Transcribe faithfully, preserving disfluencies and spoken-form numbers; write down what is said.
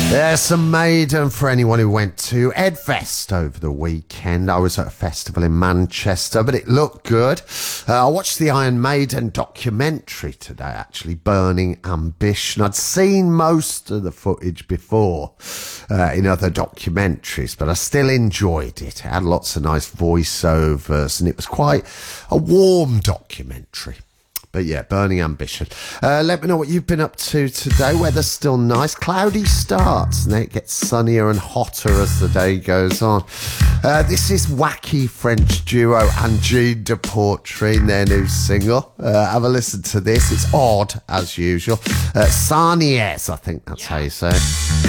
There's some Maiden for anyone who went to Edfest over the weekend. I was at a festival in Manchester, but it looked good. Uh, I watched the Iron Maiden documentary today, actually, Burning Ambition. I'd seen most of the footage before uh, in other documentaries, but I still enjoyed it. It had lots of nice voiceovers, and it was quite a warm documentary. But yeah, Burning Ambition. Uh, let me know what you've been up to today. Weather's still nice. Cloudy starts, and then it gets sunnier and hotter as the day goes on. Uh, this is wacky French duo Angine de Portrine, their new single. Uh, have a listen to this. It's odd, as usual. Uh, Sarniez, I think that's how you say it.